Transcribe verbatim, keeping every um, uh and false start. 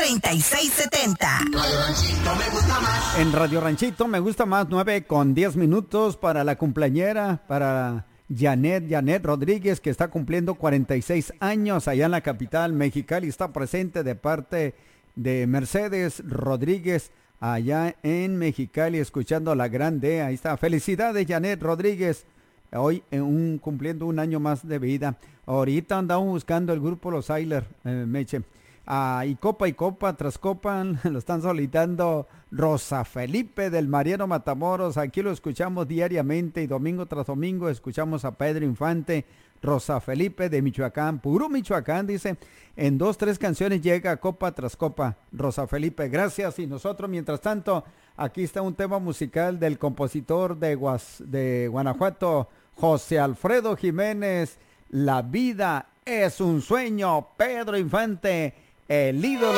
treinta y seis setenta. Radio Ranchito me gusta más. En Radio Ranchito me gusta más, nueve con diez minutos para la cumpleañera, para Janet, Janet Rodríguez, que está cumpliendo cuarenta y seis años allá en la capital Mexicali. Está presente de parte de Mercedes Rodríguez allá en Mexicali, escuchando la grande. Ahí está. Felicidades, Janet Rodríguez. Hoy en un, cumpliendo un año más de vida. Ahorita andamos buscando el grupo Los Ailer, eh, Meche. Ah, y copa y copa tras copa lo están solicitando Rosa Felipe del Mariano Matamoros. Aquí lo escuchamos diariamente y domingo tras domingo escuchamos a Pedro Infante. Rosa Felipe de Michoacán, puro Michoacán, dice, en dos, tres canciones llega copa tras copa. Rosa Felipe, gracias. Y nosotros, mientras tanto, aquí está un tema musical del compositor de, Guas, de Guanajuato, José Alfredo Jiménez. La vida es un sueño. Pedro Infante, el ídolo.